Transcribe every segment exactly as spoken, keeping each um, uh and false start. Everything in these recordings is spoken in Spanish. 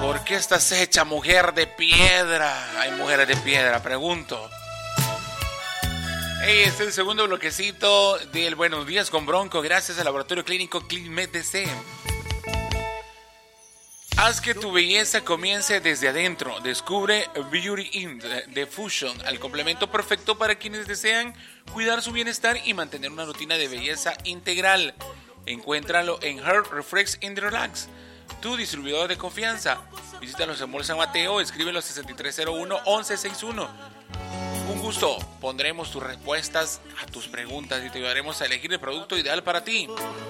¿Por qué estás hecha mujer de piedra? Hay mujeres de piedra, pregunto. Hey, este es el segundo bloquecito del Buenos Días con Bronco, gracias al laboratorio clínico CliniMed D C. Haz que tu belleza comience desde adentro. Descubre Beauty In de Fusion, el complemento perfecto para quienes desean cuidar su bienestar y mantener una rutina de belleza integral. Encuéntralo en Heart Refresh and Relax, tu distribuidor de confianza. Visítalos en Mall San Mateo, escríbelo sesenta y tres cero uno, once sesenta y uno. Un gusto, pondremos tus respuestas a tus preguntas y te ayudaremos a elegir el producto ideal para ti.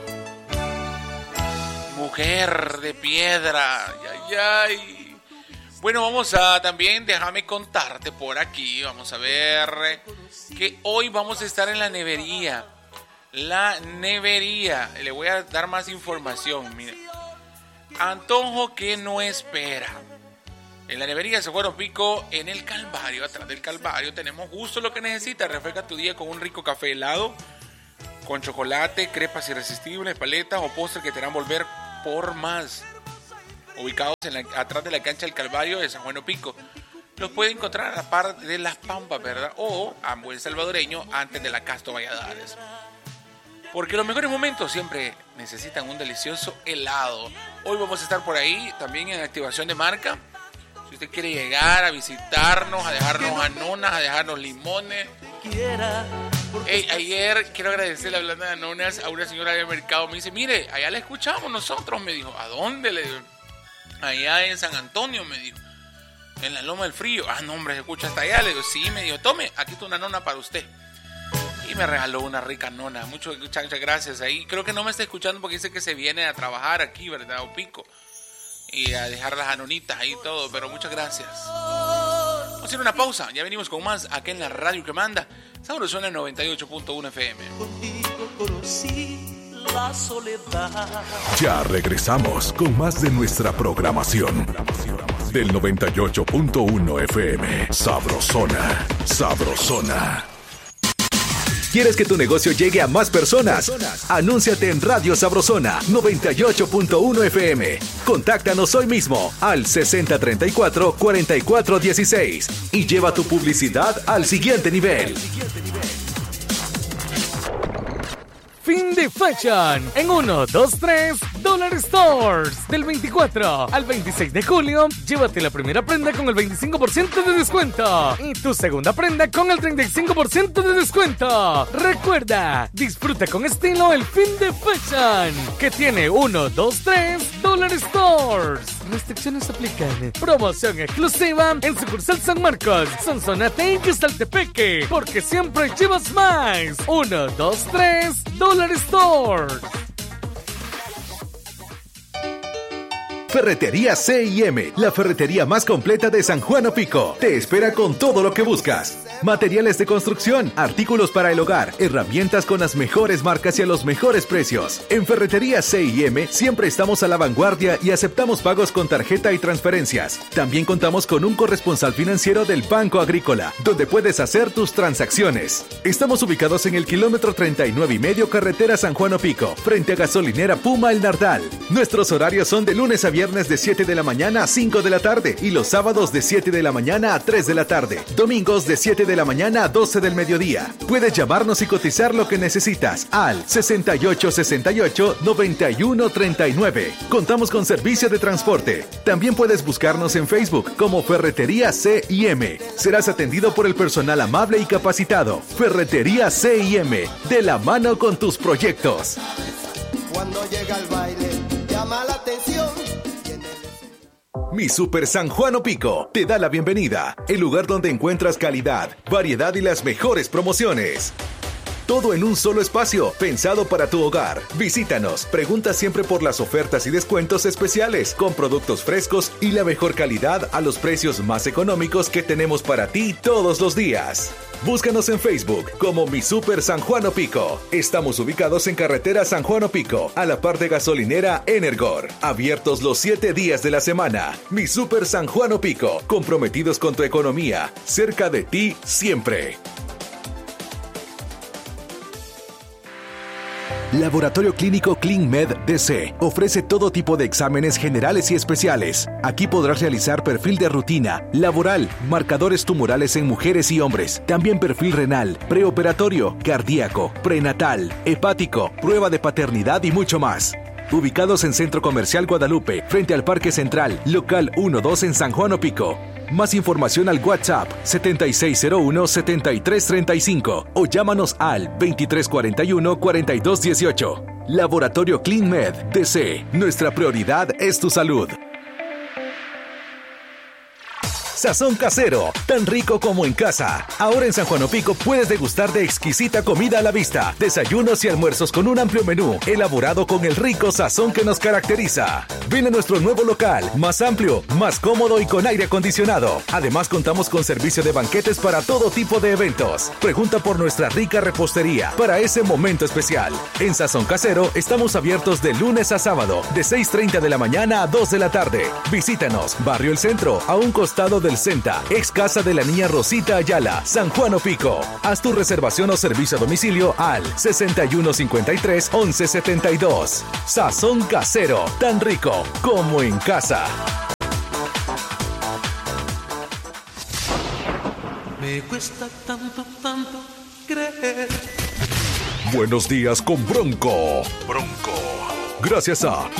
Mujer de piedra, ay, ay. Bueno, vamos a también, déjame contarte por aquí, vamos a ver que hoy vamos a estar en la nevería. La nevería, le voy a dar más información, mira. Antojo que no espera. En la nevería San Juan Pico, en el Calvario, atrás del Calvario, tenemos justo lo que necesitas. Refresca tu día con un rico café helado, con chocolate, crepas irresistibles, paletas o postres que te harán volver por más. Ubicados en la, atrás de la cancha del Calvario de San Juan Pico. Los puede encontrar a la par de Las Pampas, ¿verdad? O a Buen Salvadoreño, antes de la Casto Valladares. Porque los mejores momentos siempre necesitan un delicioso helado. Hoy vamos a estar por ahí también en activación de marca. Si usted quiere llegar a visitarnos, a dejarnos anonas, a dejarnos limones. Hey, ayer quiero agradecerle, hablando de anonas, a una señora del mercado. Me dice, mire, allá la escuchamos nosotros. Me dijo, ¿a dónde? Le digo, allá en San Antonio, me dijo. En la Loma del Frío. Ah, no, hombre, se escucha hasta allá. Le digo, sí, me dijo, tome, aquí está una nona para usted. Y me regaló una rica nona. Muchas, muchas gracias ahí. Creo que no me está escuchando porque dice que se viene a trabajar aquí, ¿verdad? O Pico. Y a dejar las anonitas ahí y todo. Pero muchas gracias. Vamos a hacer una pausa. Ya venimos con más aquí en la radio que manda. Sabrosona noventa y ocho punto uno F M. Contigo conocí la soledad. Ya regresamos con más de nuestra programación. Del noventa y ocho punto uno F M. Sabrosona. Sabrosona. ¿Quieres que tu negocio llegue a más personas? Anúnciate en Radio Sabrosona noventa y ocho punto uno F M. Contáctanos hoy mismo al sesenta treinta y cuatro, cuarenta y cuatro dieciséis y lleva tu publicidad al siguiente nivel. Fin de Fashion en uno, dos, tres Dollar Stores. Del veinticuatro al veintiséis de julio, llévate la primera prenda con el veinticinco por ciento de descuento y tu segunda prenda con el treinta y cinco por ciento de descuento. Recuerda, disfruta con estilo el Fin de Fashion, que tiene uno, dos, tres Dollar Stores. Restricciones aplican. Promoción exclusiva en sucursal San Marcos, Sonsonate y Quezaltepeque, porque siempre llevas más. uno, dos, tres Dollar Stores. Ferretería C y M, la ferretería más completa de San Juan Pico. Te espera con todo lo que buscas. Materiales de construcción, artículos para el hogar, herramientas con las mejores marcas y a los mejores precios. En Ferretería C y M siempre estamos a la vanguardia y aceptamos pagos con tarjeta y transferencias. También contamos con un corresponsal financiero del Banco Agrícola, donde puedes hacer tus transacciones. Estamos ubicados en el kilómetro treinta y nueve y medio carretera San Juan Pico, frente a gasolinera Puma El Nardal. Nuestros horarios son de lunes a viernes de siete de la mañana a cinco de la tarde y los sábados de siete de la mañana a tres de la tarde. Domingos de siete de la mañana a doce del mediodía. Puedes llamarnos y cotizar lo que necesitas al sesenta y ocho sesenta y ocho, noventa y uno treinta y nueve. Contamos con servicio de transporte. También puedes buscarnos en Facebook como Ferretería C y M. Serás atendido por el personal amable y capacitado. Ferretería C y M, de la mano con tus proyectos. Cuando llega el baile, llama la atención. Mi Super San Juan Pico te da la bienvenida, el lugar donde encuentras calidad, variedad y las mejores promociones. Todo en un solo espacio, pensado para tu hogar. Visítanos, pregunta siempre por las ofertas y descuentos especiales, con productos frescos y la mejor calidad a los precios más económicos que tenemos para ti todos los días. Búscanos en Facebook como Mi Super San Juan Pico. Estamos ubicados en carretera San Juan Pico, a la par de gasolinera Energor. Abiertos los siete días de la semana. Mi Super San Juan Pico, comprometidos con tu economía, cerca de ti siempre. Laboratorio Clínico ClinMed D C ofrece todo tipo de exámenes generales y especiales. Aquí podrás realizar perfil de rutina, laboral, marcadores tumorales en mujeres y hombres, también perfil renal, preoperatorio, cardíaco, prenatal, hepático, prueba de paternidad y mucho más. Ubicados en Centro Comercial Guadalupe, frente al Parque Central, local uno dos en San Juan Opico. Más información al WhatsApp setenta y seis cero uno, setenta y tres treinta y cinco o llámanos al veintitrés cuarenta y uno, cuarenta y dos dieciocho. Laboratorio ClinMed D C. Nuestra prioridad es tu salud. Sazón casero, tan rico como en casa. Ahora en San Juan Opico puedes degustar de exquisita comida a la vista, desayunos y almuerzos con un amplio menú, elaborado con el rico sazón que nos caracteriza. Ven a nuestro nuevo local, más amplio, más cómodo y con aire acondicionado. Además contamos con servicio de banquetes para todo tipo de eventos. Pregunta por nuestra rica repostería para ese momento especial. En Sazón Casero estamos abiertos de lunes a sábado, de seis treinta de la mañana a dos de la tarde. Visítanos, Barrio El Centro, a un costado del Senta, ex casa de la niña Rosita Ayala, San Juan Opico. Haz tu reservación o servicio a domicilio al sesenta y uno cincuenta y tres, once setenta y dos. Sazón Casero, tan rico como en casa. Me cuesta tanto, tanto creer. Buenos días con Bronco. Bronco. Gracias a